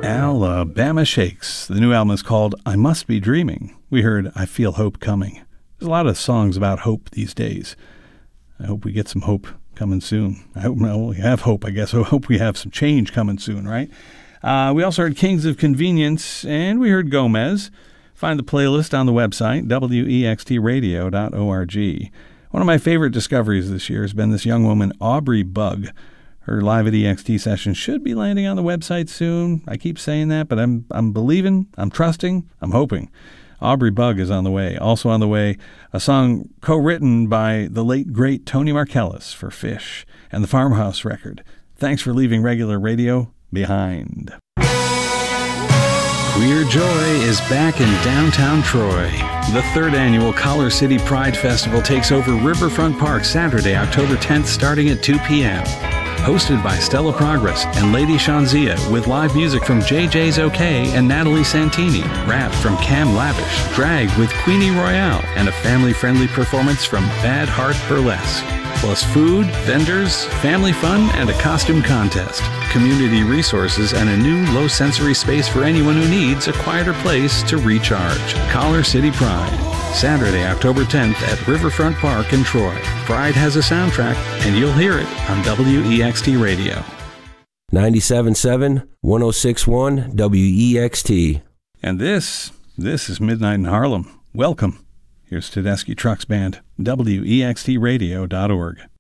Alabama Shakes. The new album is called I Must Be Dreaming. We heard I Feel Hope Coming. There's a lot of songs about hope these days. I hope we get some hope coming soon. I hope we have hope, I guess. I hope we have some change coming soon, right? We also heard Kings of Convenience, and we heard Gomez. Find the playlist on the website, wextradio.org. One of my favorite discoveries this year has been this young woman, Aubrey Bug. Her Live at EXT session should be landing on the website soon. I keep saying that, but I'm believing, I'm trusting, I'm hoping. Aubrey Bug is on the way. Also on the way, a song co-written by the late, great Tony Markellis for Fish and the Farmhouse Record. Thanks for leaving regular radio behind. Queer Joy is back in downtown Troy. The third annual Collar City Pride Festival takes over Riverfront Park Saturday, October 10th, starting at 2 p.m. Hosted by Stella Progress and Lady Shanzia, with live music from JJ's OK and Natalie Santini, rap from Cam Lavish, drag with Queenie Royale, and a family-friendly performance from Bad Heart Burlesque. Plus food, vendors, family fun, and a costume contest. Community resources and a new low-sensory space for anyone who needs a quieter place to recharge. Collar City Pride. Saturday, October 10th at Riverfront Park in Troy. Pride has a soundtrack, and you'll hear it on WEXT Radio. 97.7, 106.1, WEXT. And this is Midnight in Harlem. Welcome. Here's Tedeschi Trucks Band, WEXTradio.org.